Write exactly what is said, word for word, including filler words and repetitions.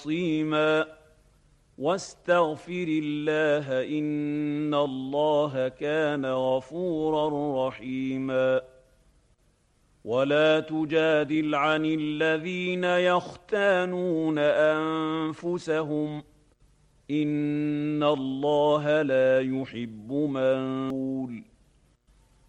عصيما واستغفر الله إن الله كان غفورا رحيما ولا تجادل عن الذين يختانون أنفسهم إن الله لا يحب من يختان